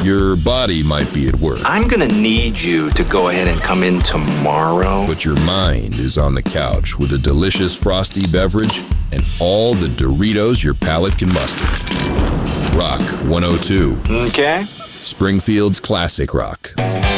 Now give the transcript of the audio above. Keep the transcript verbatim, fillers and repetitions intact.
Your body might be at work. I'm gonna need you to go ahead and come in tomorrow. But your mind is on the couch with a delicious frosty beverage and all the Doritos your palate can muster. Rock one oh two. Okay. Springfield's classic rock.